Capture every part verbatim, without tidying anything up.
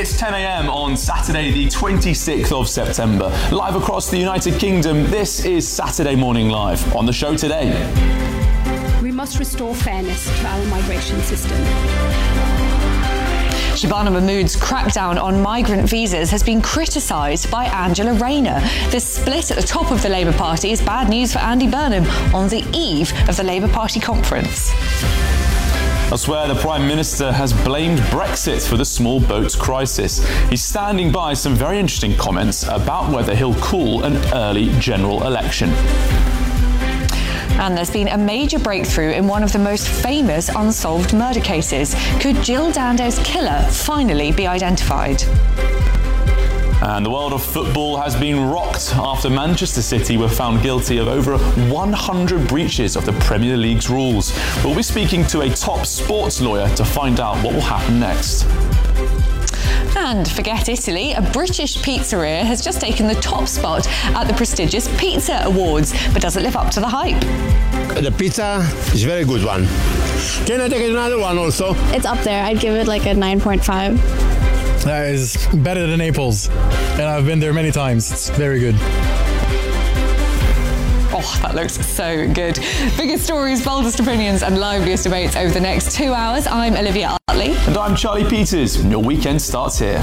It's ten a.m. on Saturday, the twenty-sixth of September. Live across the United Kingdom, this is Saturday Morning Live. On the show today, we must restore fairness to our migration system. Shabana Mahmood's crackdown on migrant visas has been criticised by Angela Rayner. The split at the top of the Labour Party is bad news for Andy Burnham on the eve of the Labour Party conference. Elsewhere, the Prime Minister has blamed Brexit for the small boats crisis. He's standing by some very interesting comments about whether he'll call an early general election. And there's been a major breakthrough in one of the most famous unsolved murder cases. Could Jill Dando's killer finally be identified? And the world of football has been rocked after Manchester City were found guilty of over one hundred breaches of the Premier League's rules. We'll be speaking to a top sports lawyer to find out what will happen next. And forget Italy, a British pizzeria has just taken the top spot at the prestigious Pizza Awards, but doesn't live up to the hype. The pizza is a very good one. Can I take another one also? It's up there. I'd give it like a nine point five. That is better than Naples, and I've been there many times. It's very good. Oh, that looks so good. Biggest stories, boldest opinions and liveliest debates over the next two hours. I'm Olivia Utley. And I'm Charlie Peters. And your weekend starts here.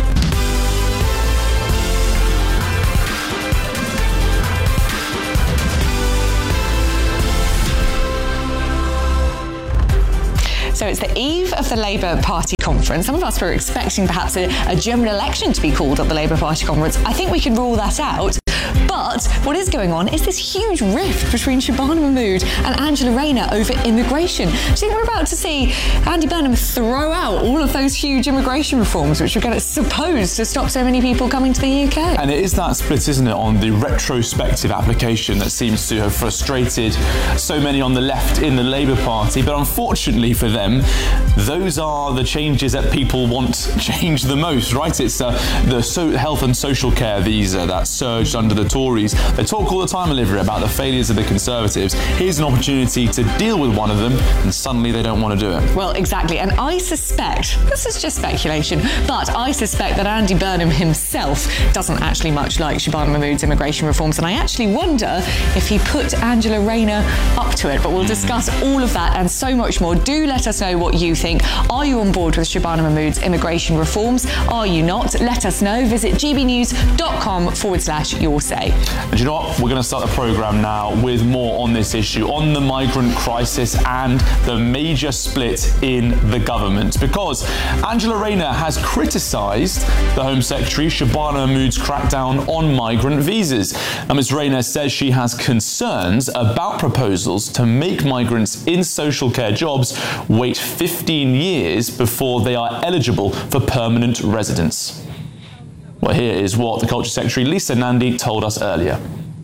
So it's the eve of the Labour Party conference. Some of us were expecting perhaps a, a general election to be called at the Labour Party conference. I think we can rule that out. But what is going on is this huge rift between Shabana Mahmood and Angela Rayner over immigration. Do you think we're about to see Andy Burnham throw out all of those huge immigration reforms which are going to supposed to stop so many people coming to the U K? And it is that split, isn't it, on the retrospective application that seems to have frustrated so many on the left in the Labour Party. But unfortunately for them, those are the changes that people want change the most, right? It's uh, the so- health and social care visa that surged under the Tories. They talk all the time, Olivia, about the failures of the Conservatives. Here's an opportunity to deal with one of them, and suddenly they don't want to do it. Well, exactly. And I suspect, this is just speculation, but I suspect that Andy Burnham himself doesn't actually much like Shabana Mahmood's immigration reforms. And I actually wonder if he put Angela Rayner up to it. But we'll discuss all of that and so much more. Do let us know what you think. Are you on board with Shabana Mahmood's immigration reforms? Are you not? Let us know. Visit gbnews.com forward slash your say. And you know what? We're going to start the programme now with more on this issue, on the migrant crisis and the major split in the government. Because Angela Rayner has criticised the Home Secretary, Shabana Mahmood's crackdown on migrant visas. Now, Miz Rayner says she has concerns about proposals to make migrants in social care jobs wait fifteen years before they are eligible for permanent residence. Well, here is what the Culture Secretary Lisa Nandy told us earlier.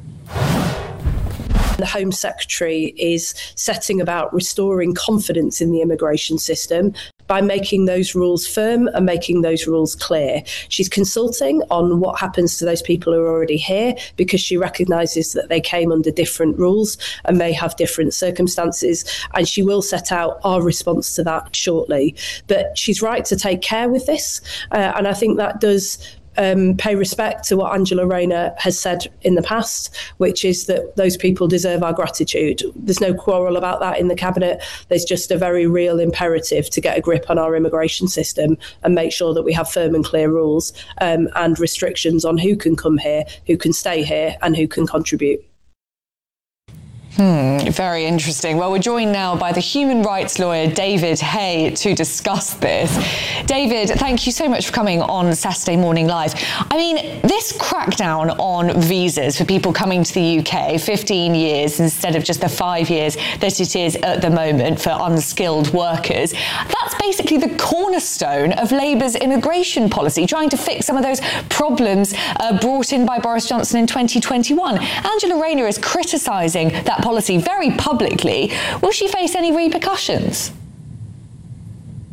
The Home Secretary is setting about restoring confidence in the immigration system by making those rules firm and making those rules clear. She's consulting on what happens to those people who are already here because she recognises that they came under different rules and may have different circumstances, and she will set out our response to that shortly. But she's right to take care with this, uh, and I think that does Um, pay respect to what Angela Rayner has said in the past, which is that those people deserve our gratitude. There's no quarrel about that in the Cabinet. There's just a very real imperative to get a grip on our immigration system and make sure that we have firm and clear rules um, and restrictions on who can come here, who can stay here and who can contribute. Hmm, very interesting. Well, we're joined now by the human rights lawyer David Hay to discuss this. David, thank you so much for coming on Saturday Morning Live. I mean, this crackdown on visas for people coming to the U K, fifteen years instead of just the five years that it is at the moment for unskilled workers, that's basically the cornerstone of Labour's immigration policy, trying to fix some of those problems uh, brought in by Boris Johnson in twenty twenty-one. Angela Rayner is criticising that policy very publicly. Will she face any repercussions?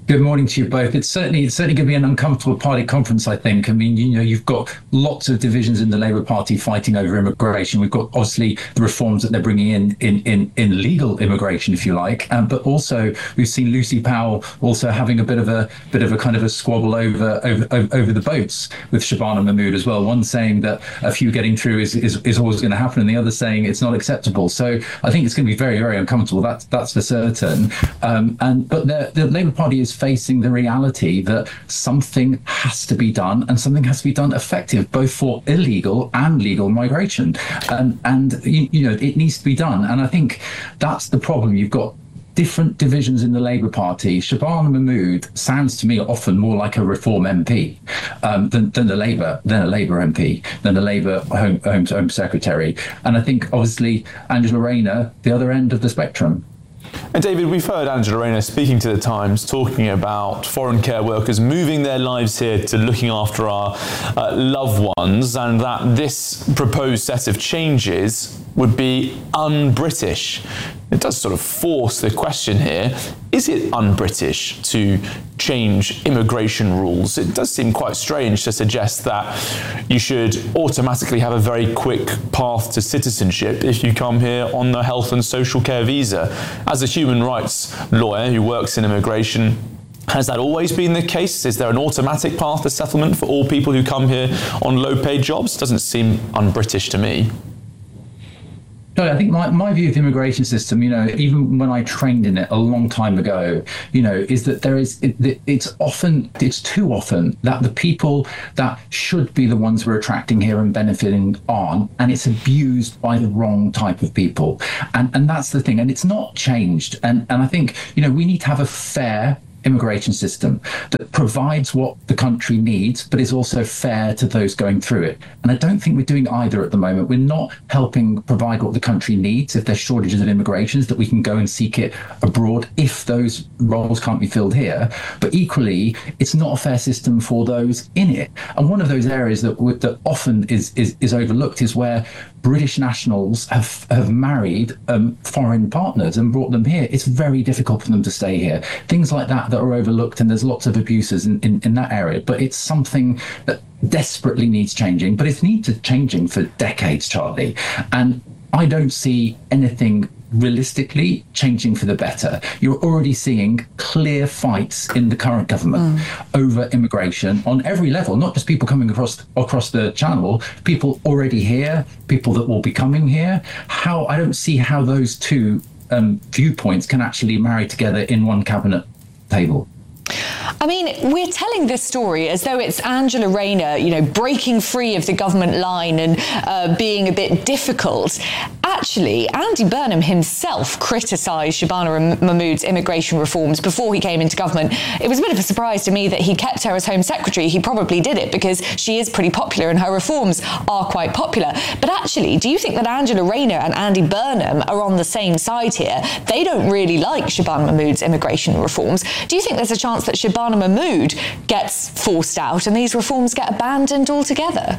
Good morning to you both. It's certainly it's certainly going to be an uncomfortable party conference, I think. I mean, you know, you've got lots of divisions in the Labour Party fighting over immigration. We've got obviously the reforms that they're bringing in in in, in legal immigration, if you like, um, but also we've seen Lucy Powell also having a bit of a bit of a kind of a squabble over over over the boats with Shabana Mahmood as well. One saying that a few getting through is is, is always going to happen, and the other saying it's not acceptable. So I think it's going to be very very uncomfortable. That's that's for certain. Um, and but the the Labour Party is facing the reality that something has to be done, and something has to be done effective, both for illegal and legal migration. And, and you, you know, it needs to be done. And I think that's the problem. You've got different divisions in the Labour Party. Shabana Mahmood sounds to me often more like a Reform M P um, than, than a Labour than a Labour M P, than a Labour Home, Home, Home Secretary. And I think obviously Angela Rayner, the other end of the spectrum. And David, we've heard Angela Rayner speaking to the Times talking about foreign care workers moving their lives here to looking after our uh, loved ones, and that this proposed set of changes would be un-British. It does sort of force the question here, is it un-British to change immigration rules? It does seem quite strange to suggest that you should automatically have a very quick path to citizenship if you come here on the health and social care visa. As a human rights lawyer who works in immigration, has that always been the case? Is there an automatic path to settlement for all people who come here on low-paid jobs? Doesn't seem un-British to me. No, I think my, my view of the immigration system, you know, even when I trained in it a long time ago, you know, is that there is, it, it's often, it's too often that the people that should be the ones we're attracting here and benefiting aren't, and it's abused by the wrong type of people. And and that's the thing. And it's not changed. And, and I think, you know, we need to have a fair immigration system that provides what the country needs, but is also fair to those going through it. And I don't think we're doing either at the moment. We're not helping provide what the country needs if there's shortages of immigrations, that we can go and seek it abroad if those roles can't be filled here. But equally, it's not a fair system for those in it. And one of those areas that that often is is, is overlooked is where British nationals have have married um, foreign partners and brought them here. It's very difficult for them to stay here. Things like that that are overlooked, and there's lots of abuses in, in, in that area. But it's something that desperately needs changing. But it's needed changing for decades, Charlie. And I don't see anything realistically changing for the better. You're already seeing clear fights in the current government mm. over immigration on every level, not just people coming across across the channel, people already here, people that will be coming here. How I don't see how those two um, viewpoints can actually marry together in one cabinet table. I mean, we're telling this story as though it's Angela Rayner, you know, breaking free of the government line and uh, being a bit difficult. Actually, Andy Burnham himself criticised Shabana Mahmood's immigration reforms before he came into government. It was a bit of a surprise to me that he kept her as Home Secretary. He probably did it because she is pretty popular and her reforms are quite popular. But actually, do you think that Angela Rayner and Andy Burnham are on the same side here? They don't really like Shabana Mahmood's immigration reforms. Do you think there's a chance that Shabana Mahmood gets forced out and these reforms get abandoned altogether?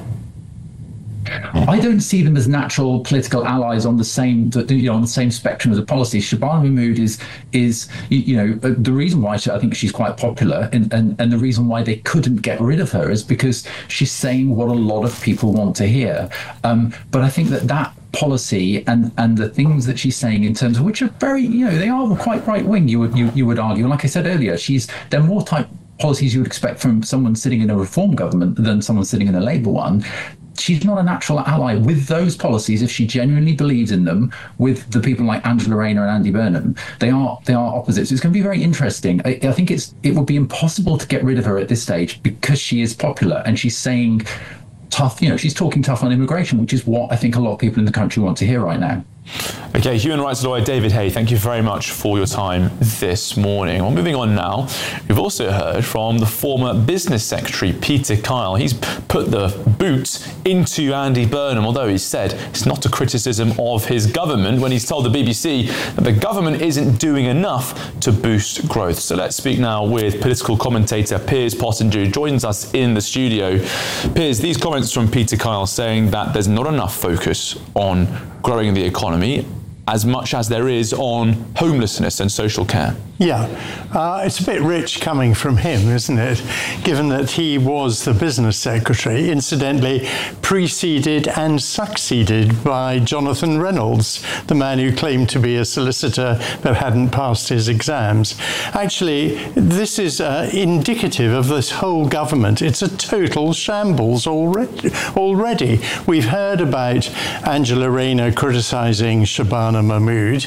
I don't see them as natural political allies on the same, you know, on the same spectrum as a policy. Shabana Mahmood is, is, you know, the reason why she, I think she's quite popular, and, and, and the reason why they couldn't get rid of her is because she's saying what a lot of people want to hear. Um, but I think that that policy and and the things that she's saying in terms of which are very, you know, they are quite right wing, you would you, you would argue. Like I said earlier, she's they're more type policies you would expect from someone sitting in a Reform government than someone sitting in a Labour one. She's not a natural ally with those policies if she genuinely believes in them. With the people like Angela Rayner and Andy Burnham, they are they are opposites. It's going to be very interesting. I, I think it's it would be impossible to get rid of her at this stage because she is popular and she's saying tough, you know, she's talking tough on immigration, which is what I think a lot of people in the country want to hear right now. Okay, human rights lawyer David Hay, thank you very much for your time this morning. Well, moving on now, we've also heard from the former business secretary, Peter Kyle. He's put the boot into Andy Burnham, although he said it's not a criticism of his government when he's told the B B C that the government isn't doing enough to boost growth. So let's speak now with political commentator Piers Pottinger, who joins us in the studio. Piers, these comments from Peter Kyle saying that there's not enough focus on growing the economy as much as there is on homelessness and social care. Yeah, uh, it's a bit rich coming from him, isn't it? Given that he was the business secretary, incidentally preceded and succeeded by Jonathan Reynolds, the man who claimed to be a solicitor but hadn't passed his exams. Actually, this is uh, indicative of this whole government. It's a total shambles already. already. We've heard about Angela Rayner criticising Shabana Mahmood.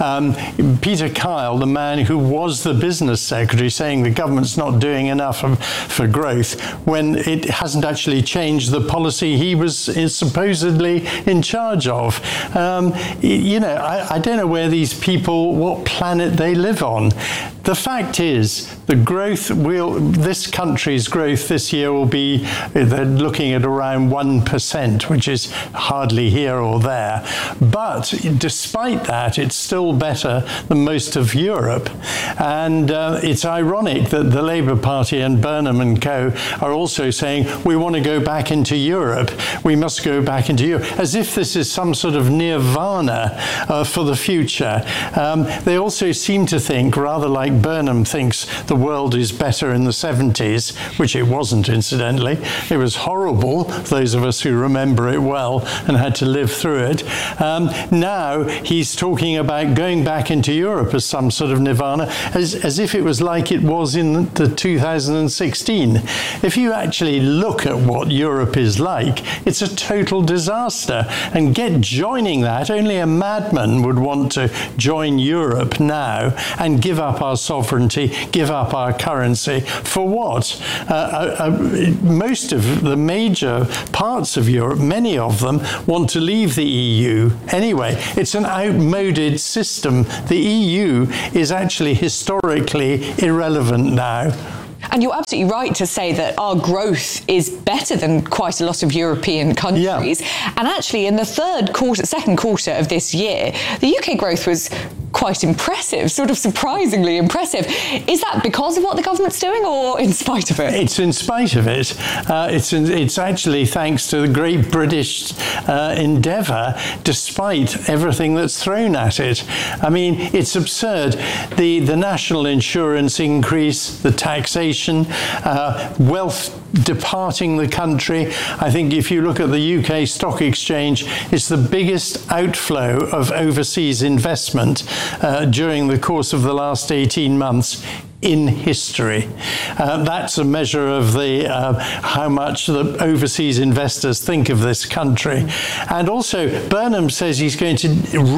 Um, Peter Kyle, the man who was the business secretary, saying the government's not doing enough for growth when it hasn't actually changed the policy he was is supposedly in charge of. Um, you know, I, I don't know where these people, what planet they live on. The fact is, the growth will, this country's growth this year will be, they're looking at around one percent, which is hardly here or there. But despite that, it's still better than most of Europe. And uh, it's ironic that the Labour Party and Burnham and co are also saying, we want to go back into Europe. We must go back into Europe, as if this is some sort of nirvana uh, for the future. Um, they also seem to think, rather like Burnham thinks the world is better in the seventies, which it wasn't, incidentally. It was horrible, those of us who remember it well and had to live through it. Um, now he's talking about going back into Europe as some sort of nirvana, as, as if it was like it was in the two thousand sixteen. If you actually look at what Europe is like, it's a total disaster. And get joining that, only a madman would want to join Europe now and give up our sovereignty, give up our currency. For what? Uh, uh, uh, most of the major parts of Europe, many of them, want to leave the E U anyway. It's an outmoded system. The E U is actually historically irrelevant now. And you're absolutely right to say that our growth is better than quite a lot of European countries. Yeah. And actually, in the third quarter, second quarter of this year, the U K growth was quite impressive, sort of surprisingly impressive. Is that because of what the government's doing or in spite of it? It's in spite of it. Uh, it's, in, it's actually thanks to the great British uh, endeavour, despite everything that's thrown at it. I mean, it's absurd. The, the national insurance increase, the taxation, uh, wealth departing the country. I think if you look at the U K Stock Exchange, it's the biggest outflow of overseas investment uh, during the course of the last eighteen months in history. Uh, that's a measure of the uh, how much the overseas investors think of this country. And also, Burnham says he's going to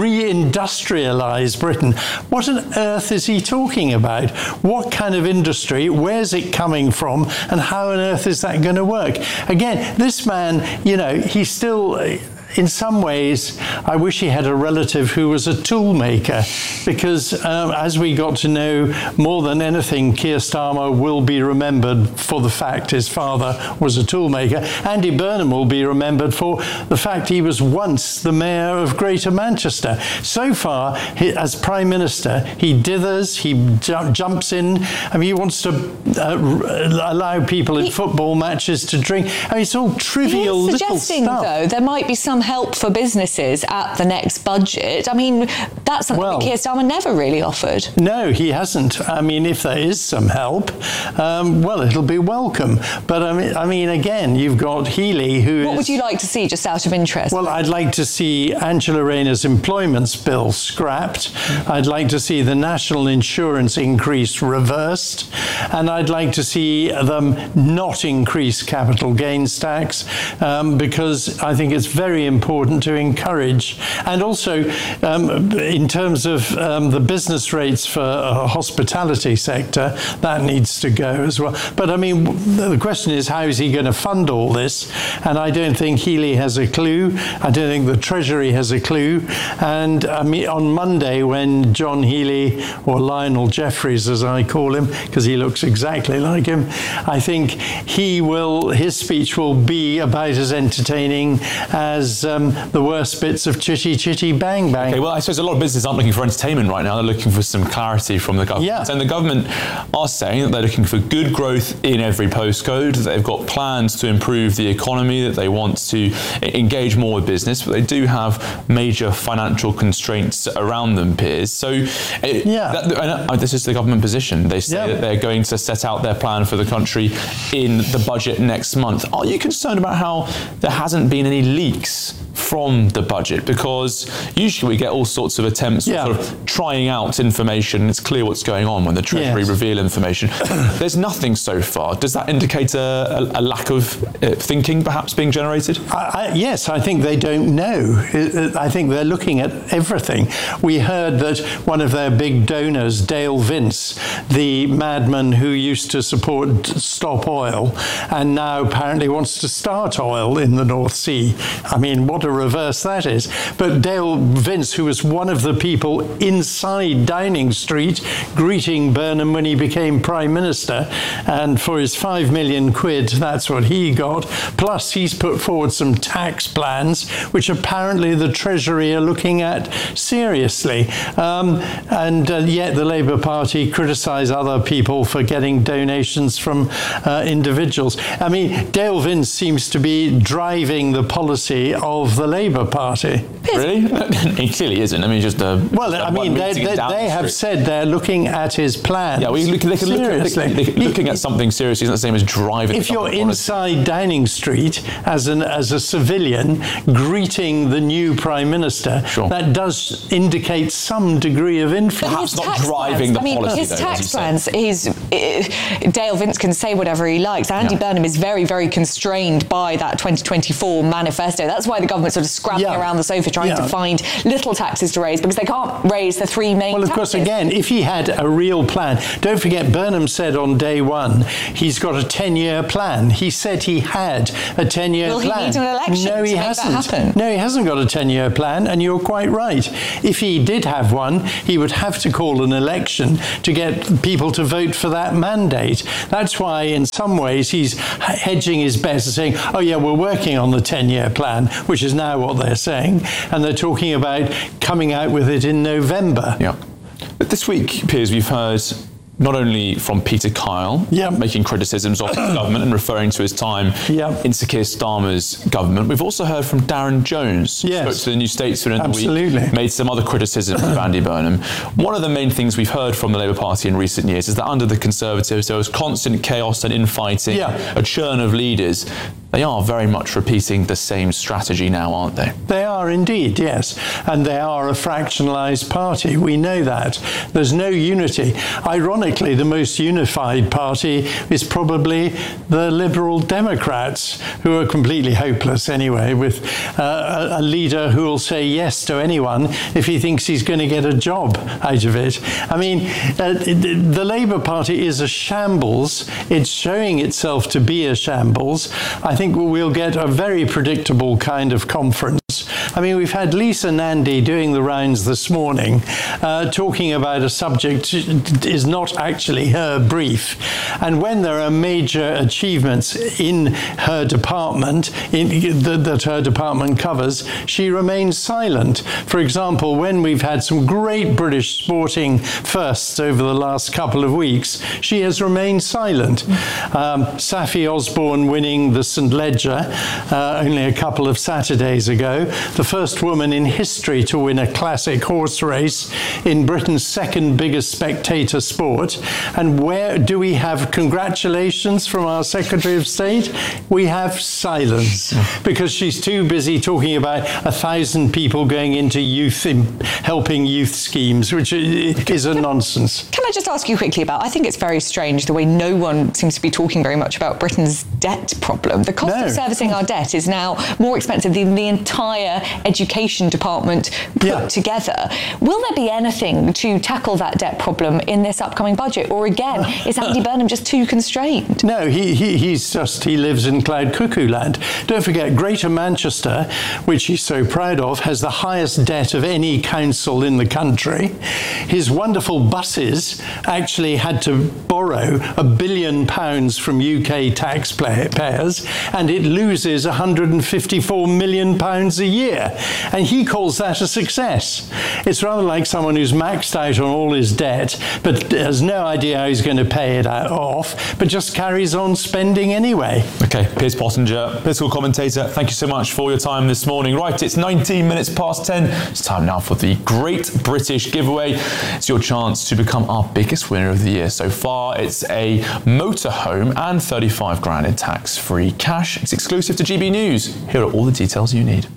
re-industrialise Britain. What on earth is he talking about? What kind of industry? Where's it coming from? And how on earth is that going to work? Again, this man, you know, he's still... In some ways, I wish he had a relative who was a tool maker, because um, as we got to know more than anything, Keir Starmer will be remembered for the fact his father was a tool maker. Andy Burnham will be remembered for the fact he was once the mayor of Greater Manchester. So far, he, as Prime Minister, he dithers, he ju- jumps in. I mean, he wants to uh, allow people in he, football matches to drink. I mean, it's all trivial little stuff. He's suggesting, though, there might be some help for businesses at the next budget. I mean, that's something well, that Keir Starmer never really offered. No, he hasn't. I mean, if there is some help, um, well, it'll be welcome. But I mean, I mean, again, you've got Healey, who What is, would you like to see, just out of interest? Well, I'd like to see Angela Rayner's employment bill scrapped. I'd like to see the national insurance increase reversed. And I'd like to see them not increase capital gains tax, um, because I think it's very important to encourage. And also, um, in terms of um, the business rates for a hospitality sector, that needs to go as well. But I mean, the question is, how is he going to fund all this? And I don't think Healey has a clue. I don't think the Treasury has a clue. And I mean, on Monday, when John Healey, or Lionel Jeffries, as I call him, because he looks exactly like him, I think he will, his speech will be about as entertaining as is um, the worst bits of Chitty Chitty Bang Bang. Okay, well, I suppose a lot of businesses aren't looking for entertainment right now. They're looking for some clarity from the government. Yeah. And the government are saying that they're looking for good growth in every postcode, that they've got plans to improve the economy, that they want to engage more with business, but they do have major financial constraints around them, Piers. So yeah. that, and this is the government position. They say yeah. that they're going to set out their plan for the country in the budget next month. Are you concerned about how there hasn't been any leaks from the budget? Because usually we get all sorts of attempts yeah. at sort of trying out information. It's clear what's going on when the Treasury yes. reveal information. There's nothing so far. Does that indicate a, a, a lack of uh, thinking perhaps being generated? I, I, yes, I think they don't know. I think they're looking at everything. We heard that one of their big donors, Dale Vince, the madman who used to support Stop Oil and now apparently wants to start oil in the North Sea. I mean, what a reverse that is. But Dale Vince, who was one of the people inside Downing Street greeting Burnham when he became Prime Minister, and for his five million quid, that's what he got. Plus, he's put forward some tax plans, which apparently the Treasury are looking at seriously. Um, and uh, yet the Labour Party criticise other people for getting donations from uh, individuals. I mean, Dale Vince seems to be driving the policy of the Labour Party. Really? He clearly isn't. I mean, just a... Well, I mean, they, they, they have said they're looking at his plan. Yeah, well, look, they can look at, they, they, looking at something seriously isn't the same as driving. If you're inside Downing Street as an as a civilian greeting the new Prime Minister, sure. that does indicate some degree of influence. Perhaps not driving plans, the I mean, policy. His though, tax plans, he's, uh, Dale Vince can say whatever he likes. Andy yeah. Burnham is very, very constrained by that twenty twenty-four manifesto. That's why the government's sort of scrabbling yeah. around the sofa trying yeah. to find little taxes to raise, because they can't raise the three main Well, of taxes. course, again, if he had a real plan, don't forget Burnham said on day one, he's got a ten-year plan. He said he had a ten-year Will plan. He need an election no, he to make hasn't. That happen? No, he hasn't got a ten-year plan, and you're quite right. If he did have one, he would have to call an election to get people to vote for that mandate. That's why, in some ways, he's hedging his bets and saying, oh, yeah, we're working on the ten-year plan, which is now what they're saying, and they're talking about coming out with it in November. Yeah. But this week, Piers, we've heard not only from Peter Kyle, yep. making criticisms of the government and referring to his time yep. in Sir Keir Starmer's government, we've also heard from Darren Jones, yes. who spoke to the New Statesman in Absolutely. the week, made some other criticisms of Andy Burnham. One of the main things we've heard from the Labour Party in recent years is that under the Conservatives there was constant chaos and infighting, yeah. a churn of leaders. They are very much repeating the same strategy now, aren't they? They are indeed, yes. And they are a fractionalised party. We know that. There's no unity. Ironically, the most unified party is probably the Liberal Democrats, who are completely hopeless anyway, with uh, a leader who will say yes to anyone if he thinks he's going to get a job out of it. I mean, uh, the Labour Party is a shambles. It's showing itself to be a shambles. I think we'll get a very predictable kind of conference. I mean, we've had Lisa Nandy doing the rounds this morning, uh, talking about a subject that is not actually her brief. And when there are major achievements in her department, in, the, that her department covers, she remains silent. For example, when we've had some great British sporting firsts over the last couple of weeks, she has remained silent. Um, Safi Osborne winning the St Ledger uh, only a couple of Saturdays ago, the first woman in history to win a classic horse race in Britain's second biggest spectator sport. And where do we have congratulations from our Secretary of State? We have silence, because she's too busy talking about a thousand people going into youth, helping youth schemes, which is a nonsense. Can I just ask you quickly about, I think it's very strange the way no one seems to be talking very much about Britain's debt problem. The cost no. of servicing our debt is now more expensive than the entire education department put Yeah. together. Will there be anything to tackle that debt problem in this upcoming budget? Or again, is Andy Burnham just too constrained? No, he, he he's just, he lives in cloud cuckoo land. Don't forget, Greater Manchester, which he's so proud of, has the highest debt of any council in the country. His wonderful buses actually had to borrow a billion pounds from U K taxpayers, and it loses one hundred fifty-four million pounds a year. And he calls that a success. It's rather like someone who's maxed out on all his debt, but has no idea how he's going to pay it out off, but just carries on spending anyway. Okay, Piers Pottinger, political commentator, thank you so much for your time this morning. Right, it's nineteen minutes past ten. It's time now for the Great British Giveaway. It's your chance to become our biggest winner of the year so far. It's a motorhome and thirty-five grand in tax-free cash. It's exclusive to G B News. Here are all the details you need.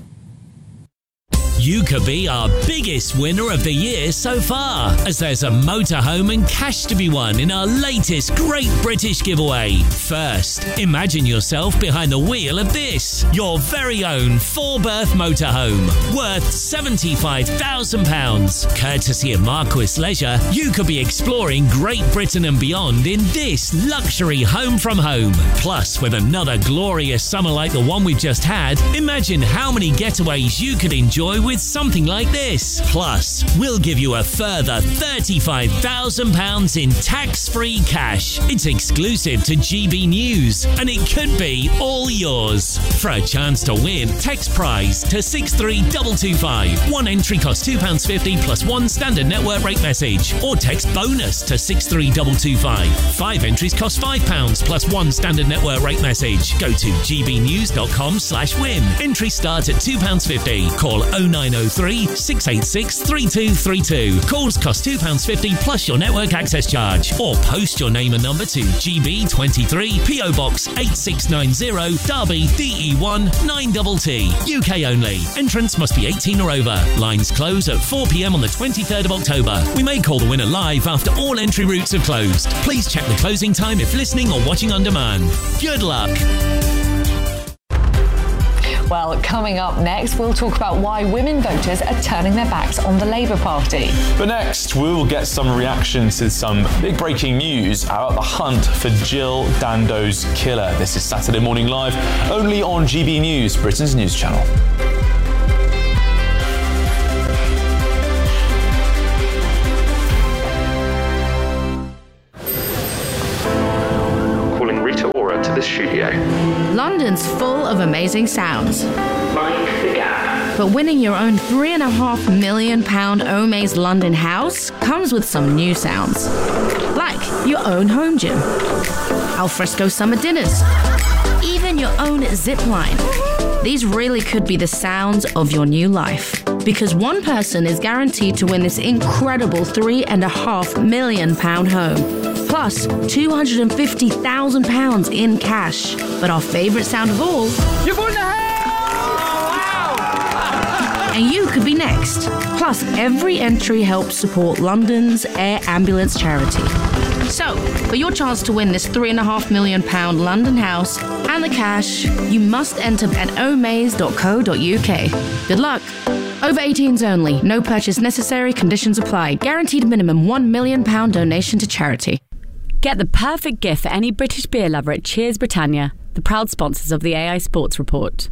You could be our biggest winner of the year so far, as there's a motorhome and cash to be won in our latest Great British Giveaway. First, imagine yourself behind the wheel of this, your very own four-berth motorhome, worth seventy-five thousand pounds. Courtesy of Marquis Leisure, you could be exploring Great Britain and beyond in this luxury home from home. Plus, with another glorious summer like the one we've just had, imagine how many getaways you could enjoy with something like this. Plus, we'll give you a further thirty-five thousand pounds in tax-free cash. It's exclusive to G B News, and it could be all yours. For a chance to win, text prize to six three two two five. One entry costs two pounds fifty plus one standard network rate message, or text bonus to six three two two five. Five entries cost five pounds plus one standard network rate message. Go to gbnews.com slash win. Entry start at two pounds fifty. Call oh nine oh three, six eight six, three two three two. Calls cost two pounds fifty plus your network access charge. Or post your name and number to G B twenty-three, P O Box eight six nine zero, Derby, D E one nine T T. U K only. Entrance must be eighteen or over. Lines close at four p m on the twenty-third of October. We may call the winner live after all entry routes have closed. Please check the closing time if listening or watching on demand. Good luck. Well, coming up next, we'll talk about why women voters are turning their backs on the Labour Party. But next, we will get some reactions to some big breaking news about the hunt for Jill Dando's killer. This is Saturday Morning Live, only on G B News, Britain's news channel. Calling Rita Ora to the studio. London's full of amazing sounds. Mind the gap. But winning your own three and a half million pound Omaze London house comes with some new sounds. Like your own home gym, alfresco summer dinners, even your own zip line. These really could be the sounds of your new life. Because one person is guaranteed to win this incredible three and a half million pound home. Plus two hundred fifty thousand pounds in cash. But our favourite sound of all, you've won the house! Wow! And you could be next. Plus, every entry helps support London's Air Ambulance charity. So, for your chance to win this three and a half million pound London house and the cash, you must enter at omaze dot co dot U K. Good luck. Over eighteens only. No purchase necessary. Conditions apply. Guaranteed minimum one million pound donation to charity. Get the perfect gift for any British beer lover at Cheers Britannia, the proud sponsors of the A I Sports Report.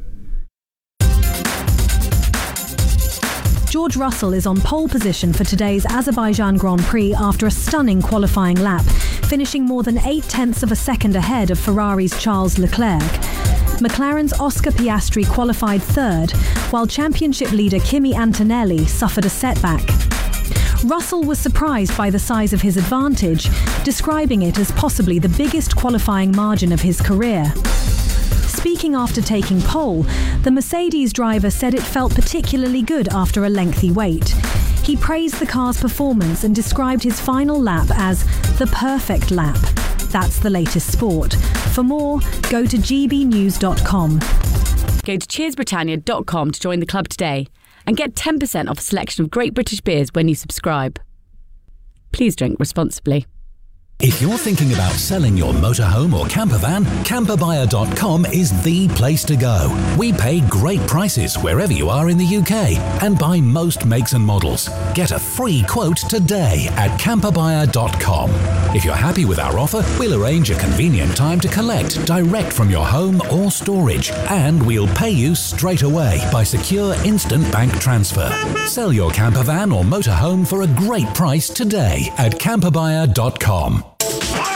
George Russell is on pole position for today's Azerbaijan Grand Prix after a stunning qualifying lap, finishing more than eight tenths of a second ahead of Ferrari's Charles Leclerc. McLaren's Oscar Piastri qualified third, while championship leader Kimi Antonelli suffered a setback. Russell was surprised by the size of his advantage, describing it as possibly the biggest qualifying margin of his career. Speaking after taking pole, the Mercedes driver said it felt particularly good after a lengthy wait. He praised the car's performance and described his final lap as the perfect lap. That's the latest sport. For more, go to g b news dot com. Go to cheers britannia dot com to join the club today and get ten percent off a selection of great British beers when you subscribe. Please drink responsibly. If you're thinking about selling your motorhome or camper van, camper buyer dot com is the place to go. We pay great prices wherever you are in the U K and buy most makes and models. Get a free quote today at camper buyer dot com. If you're happy with our offer, we'll arrange a convenient time to collect direct from your home or storage, and we'll pay you straight away by secure instant bank transfer. Sell your camper van or motorhome for a great price today at camper buyer dot com.